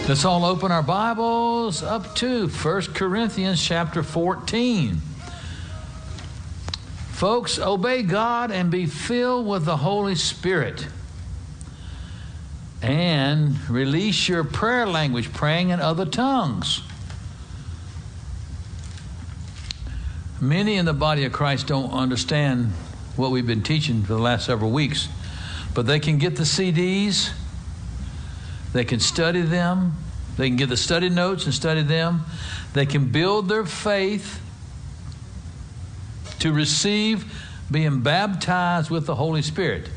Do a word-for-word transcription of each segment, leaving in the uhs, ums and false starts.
Let's all open our Bibles up to First Corinthians chapter fourteen. Folks, obey God and be filled with the Holy Spirit. And release your prayer language, praying in other tongues. Many in the body of Christ don't understand what we've been teaching for the last several weeks, but they can get the C Ds. They can study them. They can get the study notes and study them. They can build their faith to receive being baptized with the Holy Spirit.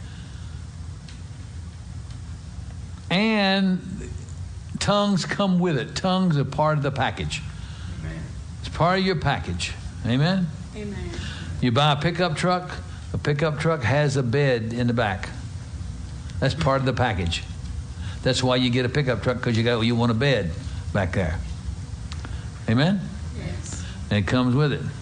And tongues come with it. Tongues are part of the package. Amen. It's part of your package. Amen? Amen. You buy a pickup truck. A pickup truck has a bed in the back. That's part of the package. That's why you get a pickup truck, because you got you want a bed back there. Amen? Yes. And it comes with it.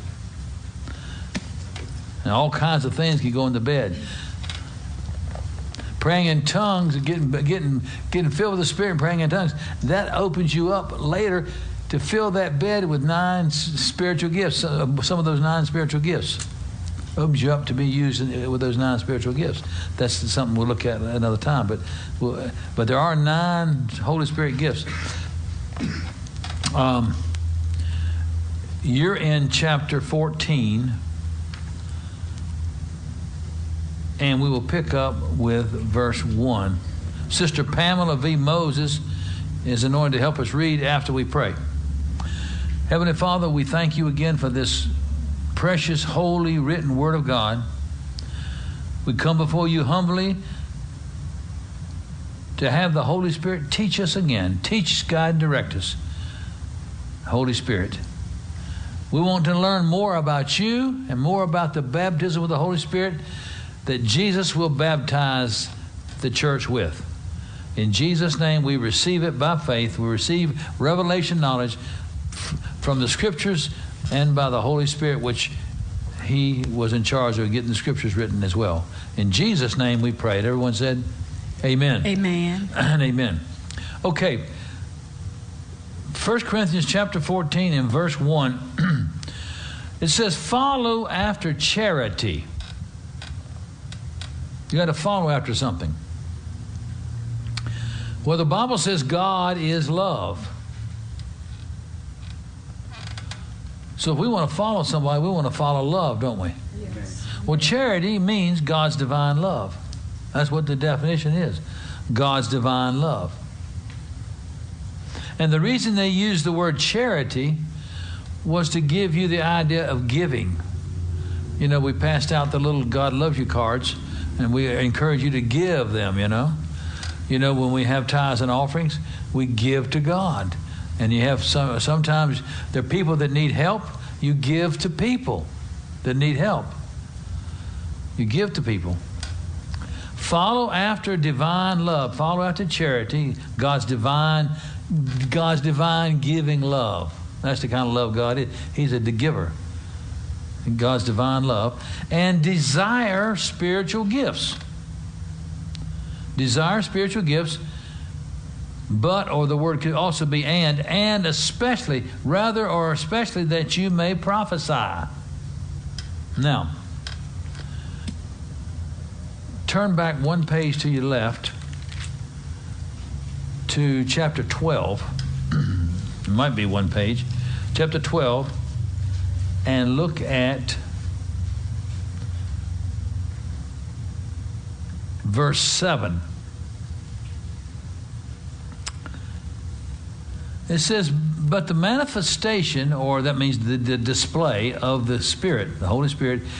And all kinds of things can go in the bed. Praying in tongues, getting getting getting filled with the Spirit and praying in tongues, that opens you up later to fill that bed with nine spiritual gifts. Some of those nine spiritual gifts opens you up to be used in, with those nine spiritual gifts. That's something we'll look at another time. But we'll, but there are nine Holy Spirit gifts. Um, you're in chapter fourteen, and we will pick up with verse one. Sister Pamela V. Moses is anointed to help us read after we pray. Heavenly Father, we thank you again for this precious, holy, written Word of God. We come before you humbly to have the Holy Spirit teach us again. Teach, guide, and direct us. Holy Spirit. We want to learn more about you and more about the baptism with the Holy Spirit that Jesus will baptize the church with. In Jesus' name, we receive it by faith. We receive revelation knowledge f- from the Scriptures and by the Holy Spirit, which he was in charge of getting the Scriptures written as well. In Jesus' name we prayed. Everyone said, amen. Amen. And amen. Okay. First Corinthians chapter fourteen and verse one. It says, follow after charity. You got to follow after something. Well, the Bible says God is love. So if we want to follow somebody, we want to follow love, don't we? Yes. Well, charity means God's divine love. That's what the definition is. God's divine love. And the reason they used the word charity was to give you the idea of giving. You know, we passed out the little God loves you cards, and we encourage you to give them, you know. You know, when we have tithes and offerings, we give to God. And you have some, sometimes there are people that need help. You give to people that need help. You give to people. Follow after divine love. Follow after charity. God's divine, God's divine giving love. That's the kind of love God is. He's a giver. God's divine love. And desire spiritual gifts. Desire spiritual gifts. But, or the word could also be and, and especially, rather or especially that you may prophesy. Now, turn back one page to your left to chapter twelve. It might be one page. Chapter twelve, and look at verse seven. It says, but the manifestation, or that means the, the display of the Spirit, the Holy Spirit,